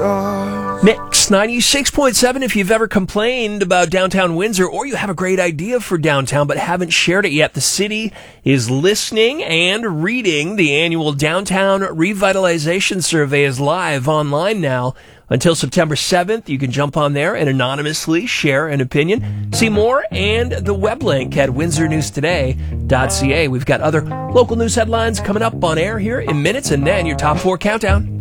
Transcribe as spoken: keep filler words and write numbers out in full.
Mix ninety-six point seven. If you've ever complained about downtown Windsor or you have a great idea for downtown but haven't shared it yet, the city is listening and reading. The annual Downtown Revitalization Survey is live online now until September seventh. You can jump on there and anonymously share an opinion. See more and the web link at windsor news today dot c a. We've got other local news headlines coming up on air here in minutes, and then your top four countdown.